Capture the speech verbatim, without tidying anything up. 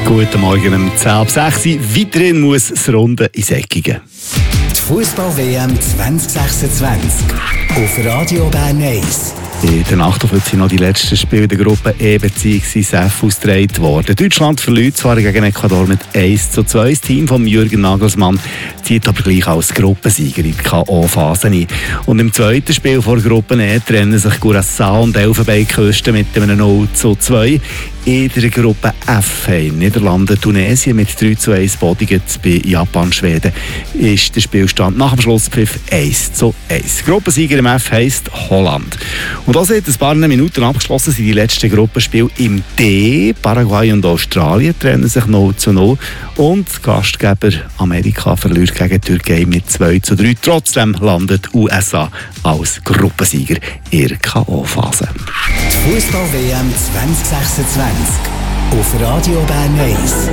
Guten Morgen um zehn ab sechs. Weiterhin muss es Runde in Säckingen. Die Fußball-W M zwanzig sechsundzwanzig auf Radio Bern eins. In der Nacht auf heute sind noch die letzten Spiele der Gruppe E bzw. F ausgetragen worden. Deutschland verliert zwar gegen Ecuador mit eins zu zwei. Das Team von Jürgen Nagelsmann zieht aber gleich als Gruppensieger in die K O-Phase ein. Und im zweiten Spiel vor Gruppe E trennen sich Curaçao und Elfenbeinküste mit einem null zu zwei. In der Gruppe F haben Niederlande Tunesien mit drei zu eins bodiget. Bei Japan-Schweden ist der Spielstand nach dem Schlusspfiff eins zu eins. Gruppensieger im F heisst Holland. Und auch seit ein paar Minuten abgeschlossen sind die letzten Gruppenspiele im D. Paraguay und Australien trennen sich null zu null. Und Gastgeber Amerika verliert gegen die Türkei mit zwei zu drei. Trotzdem landet U S A als Gruppensieger in der K O-Phase. Die Fußball-W M zwanzig sechsundzwanzig auf Radio Bern eins.